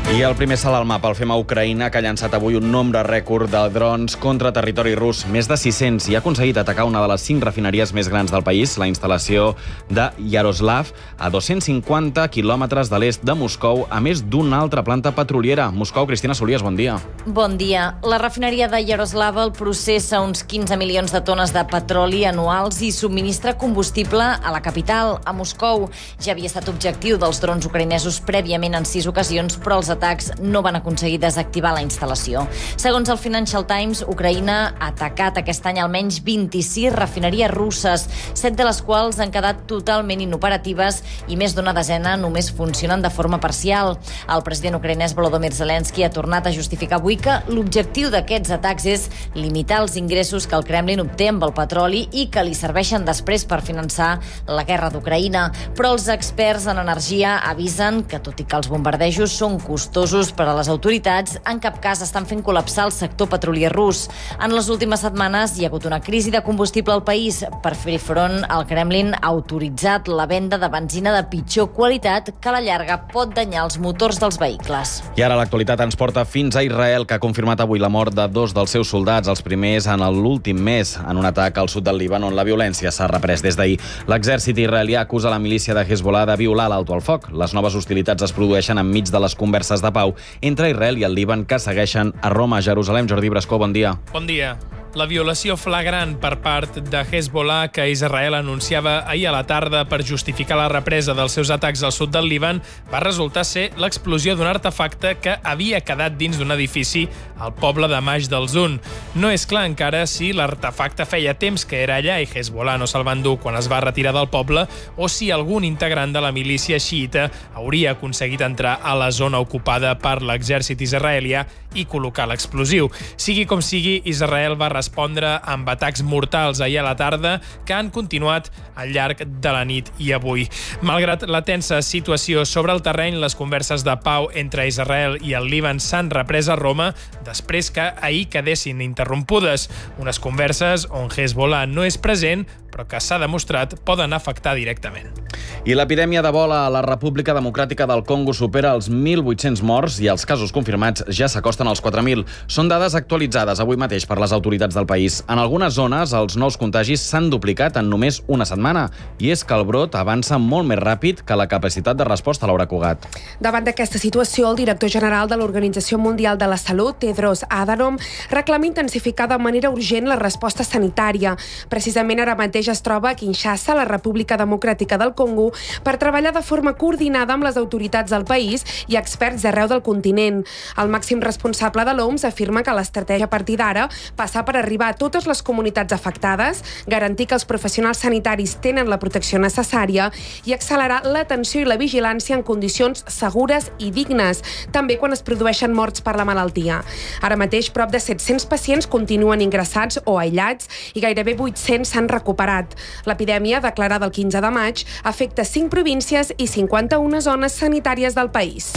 I el primer salt al mapa el fem a Ucraïna, que ha llançat avui un nombre rècord de drons contra territori rus, més de 600, i ha aconseguit atacar una de les 5 refineries més grans del país, la instal·lació de Yaroslav, a 250 quilòmetres de l'est de Moscou, a més d'una altra planta petroliera. Moscou, Cristina Solies, bon dia. Bon dia. La refineria de Yaroslav processa uns 15 milions de tones de petroli anuals i subministra combustible a la capital, a Moscou. Ja havia estat objectiu dels drons ucraïnesos prèviament en 6 ocasions, però els atacs no van aconseguir desactivar la instal·lació. Segons el Financial Times, Ucraïna ha atacat aquest any almenys 26 refineries russes, 7 de les quals han quedat totalment inoperatives i més d'una desena només funcionen de forma parcial. El president ucraïnès Volodymyr Zelensky ha tornat a justificar avui que l'objectiu d'aquests atacs és limitar els ingressos que el Kremlin obté amb el petroli i que li serveixen després per finançar la guerra d'Ucraïna. Però els experts en energia avisen que, tot i que els bombardejos són costosos per a les autoritats, en cap cas estan fent col·lapsar el sector petrolier rus. En les últimes setmanes hi ha hagut una crisi de combustible al país. Per fer front, el Kremlin ha autoritzat la venda de benzina de pitjor qualitat que a la llarga pot danyar els motors dels vehicles. I ara l'actualitat ens porta fins a Israel, que ha confirmat avui la mort de 2 dels seus soldats, els primers en l'últim mes, en un atac al sud del Líban on la violència s'ha reprès des d'ahir. L'exèrcit israelià acusa la milícia de Hezbollah de violar l'alto al foc. Les noves hostilitats es produeixen enmig de les converses de pau entre Israel i el Líban que segueixen a Roma, Jerusalem. Jordi Brascó, bon dia. Bon dia. La violació flagrant per part de Hezbollah que Israel anunciava ahir a la tarda per justificar la represa dels seus atacs al sud del Líban va resultar ser l'explosió d'un artefacte que havia quedat dins d'un edifici al poble de Maix del Zun. No és clar encara si l'artefacte feia temps que era allà i Hezbollah no se'l va endur quan es va retirar del poble o si algun integrant de la milícia xiita hauria aconseguit entrar a la zona ocupada per l'exèrcit israelià i col·locar l'explosiu. Sigui com sigui, Israel va respondre amb atacs mortals ahir a la tarda que han continuat al llarg de la nit i avui. Malgrat la tensa situació sobre el terreny, les converses de pau entre Israel i el Líban s'han reprès a Roma després que ahir quedessin interrompudes. Unes converses on Hezbollah no és present, però que s'ha demostrat poden afectar directament. I l'epidèmia d'Ebola a la República Democràtica del Congo supera els 1.800 morts i els casos confirmats ja s'acosten als 4.000. Són dades actualitzades avui mateix per les autoritats del país. En algunes zones, els nous contagis s'han duplicat en només una setmana. I és que el brot avança molt més ràpid que la capacitat de resposta, Laura Cugat. Davant d'aquesta situació, el director general de l'Organització Mundial de la Salut, Tedros Adhanom, reclama intensificar de manera urgent la resposta sanitària. Precisament ara mateix es troba a Kinshasa, la República Democràtica del Congo, per treballar de forma coordinada amb les autoritats del país i experts d'arreu del continent. El màxim responsable de l'OMS afirma que l'estratègia a partir d'ara passa per arribar a totes les comunitats afectades, garantir que els professionals sanitaris tenen la protecció necessària i accelerar l'atenció i la vigilància en condicions segures i dignes, també quan es produeixen morts per la malaltia. Ara mateix, prop de 700 pacients continuen ingressats o aïllats i gairebé 800 s'han recuperat. L'epidèmia, declarada el 15 de maig, afecta 5 províncies i 51 zones sanitàries del país.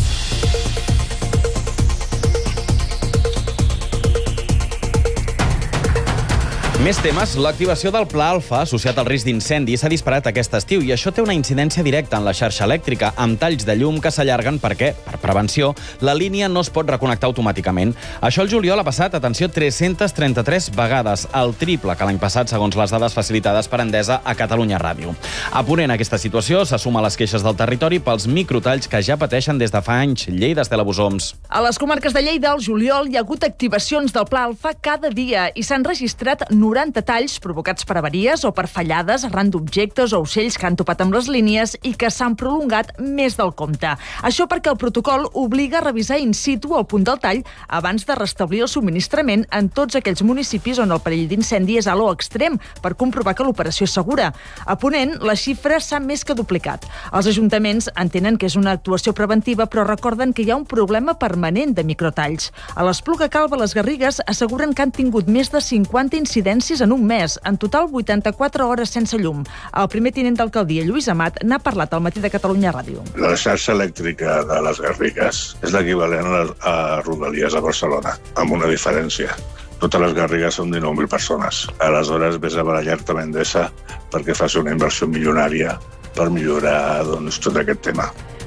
Més temes. L'activació del Pla Alfa, associat al risc d'incendi, s'ha disparat aquest estiu i això té una incidència directa en la xarxa elèctrica, amb talls de llum que s'allarguen perquè, per prevenció, la línia no es pot reconnectar automàticament. Això el juliol ha passat, atenció, 333 vegades, el triple que l'any passat, segons les dades facilitades per Endesa a Catalunya Ràdio. A Ponent, aquesta situació se suma a les queixes del territori pels microtalls que ja pateixen des de fa anys. Lleida, Estela Bosoms. A les comarques de Lleida, al juliol, hi ha hagut activacions del Pla Alfa cada dia i s'han registrat 90 talls provocats per avaries o per fallades arran d'objectes o ocells que han topat amb les línies i que s'han prolongat més del compte. Això perquè el protocol obliga a revisar in situ el punt del tall abans de restablir el subministrament en tots aquells municipis on el perill d'incendi és alt o extrem per comprovar que l'operació és segura. A Ponent, la xifra s'ha més que duplicat. Els ajuntaments entenen que és una actuació preventiva, però recorden que hi ha un problema permanent de microtalls. A l'Espluga Calba, les Garrigues asseguren que han tingut més de 50 incidències en un mes, en total 84 hores sense llum. El primer tinent d'alcaldia, Lluís Amat, n'ha parlat al Matí de Catalunya Ràdio. La xarxa elèctrica de les Garrigues és l'equivalent a Rodalies a Barcelona, amb una diferència. Totes les Garrigues són 19.000 persones. Aleshores, vés a barallar-te amb Endesa perquè faci una inversió milionària per millorar tot aquest tema.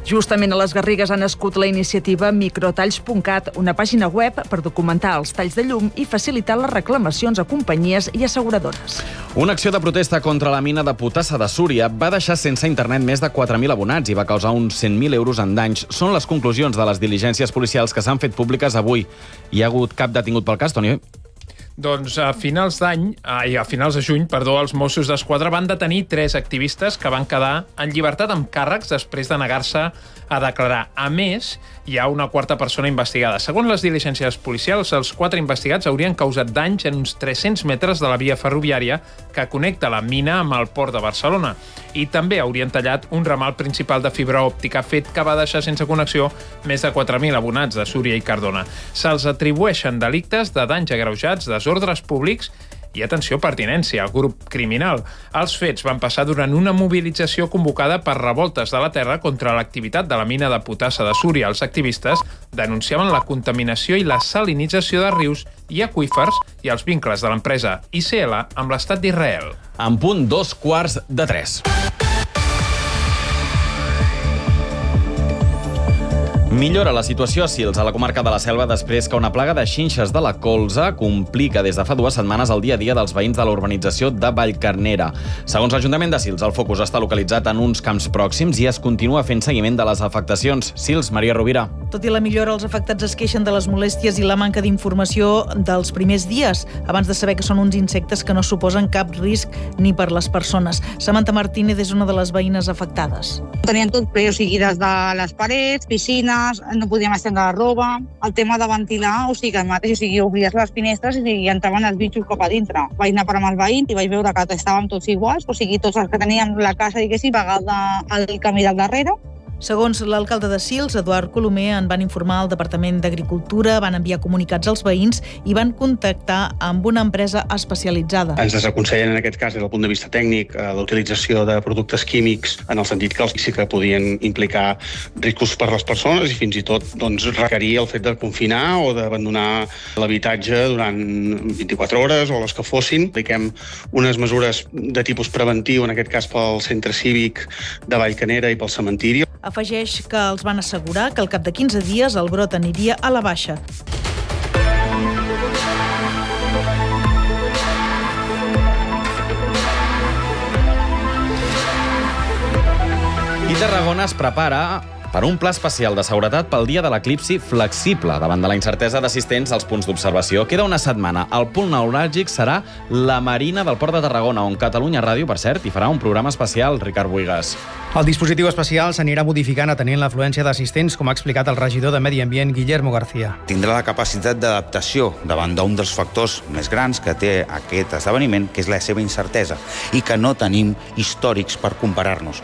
Justament a les Garrigues ha nascut la iniciativa microtalls.cat, una pàgina web per documentar els talls de llum i facilitar les reclamacions a companyies i asseguradores. Una acció de protesta contra la mina de potassa de Súria va deixar sense internet més de 4.000 abonats i va causar uns 100.000 euros en danys. Són les conclusions de les diligències policials que s'han fet públiques avui. Hi ha hagut cap detingut pel cas, Toni? Doncs a finals de juny, els Mossos d'Esquadra van detenir 3 activistes que van quedar en llibertat amb càrrecs després de negar-se a declarar. A més, hi ha una 4a persona investigada. Segons les diligències policials, els 4 investigats haurien causat danys en uns 300 metres de la via ferroviària que connecta la mina amb el port de Barcelona. I també haurien tallat un ramal principal de fibra òptica, fet que va deixar sense connexió més de 4.000 abonats de Súria i Cardona. Se'ls atribueixen delictes de danys agreujats, desordres públics i, atenció, pertinència al grup criminal. Els fets van passar durant una mobilització convocada per Revoltes de la Terra contra l'activitat de la mina de potassa de Súria. Els activistes denunciaven la contaminació i la salinització de rius i aqüífers i els vincles de l'empresa ICL amb l'estat d'Israel. En punt 2:15. Millora la situació a Sils, a la comarca de la Selva, després que una plaga de xinxes de la colza complica des de fa 2 setmanes el dia a dia dels veïns de la urbanització de Vallcarnera. Segons l'Ajuntament de Sils, el focus està localitzat en uns camps pròxims i es continua fent seguiment de les afectacions. Sils, Maria Rovira. Tot i la millora, els afectats es queixen de les molèsties i la manca d'informació dels primers dies, abans de saber que són uns insectes que no suposen cap risc ni per les persones. Samantha Martínez és una de les veïnes afectades. Tenien tot ple, o sigui, des de les parets, piscines, no podíem estendre la roba. El tema de ventilar, o sigui, el mateix, o sigui, oblies les finestres i entraven els bitxos cap a dintre. Vaig anar per amb els veïns i vaig veure que estàvem tots iguals, o sigui, tots els que teníem la casa, diguéssim, pagada al camí del darrere. Segons l'alcalde de Sils, Eduard Colomer, en van informar al Departament d'Agricultura, van enviar comunicats als veïns i van contactar amb una empresa especialitzada. Ens desaconsellen, en aquest cas, des del punt de vista tècnic, la utilització de productes químics, en el sentit que sí que podien implicar riscos per les persones i fins i tot requerir el fet de confinar o d'abandonar l'habitatge durant 24 hores o les que fossin. Apliquem unes mesures de tipus preventiu, en aquest cas pel centre cívic de Vallcarnera i pel cementiri. Afegeix que els van assegurar que al cap de 15 dies el brot aniria a la baixa. I Tarragona es prepara per un pla especial de seguretat pel dia de l'eclipsi flexible. Davant de la incertesa d'assistents als punts d'observació, queda una setmana. El punt neuràlgic serà la Marina del Port de Tarragona, on Catalunya Ràdio, per cert, hi farà un programa especial. Ricard Buigas. El dispositiu especial s'anirà modificant atenent l'afluència d'assistents, com ha explicat el regidor de Medi Ambient, Guillermo García. Tindrà la capacitat d'adaptació davant d'un dels factors més grans que té aquest esdeveniment, que és la seva incertesa, i que no tenim històrics per comparar-nos.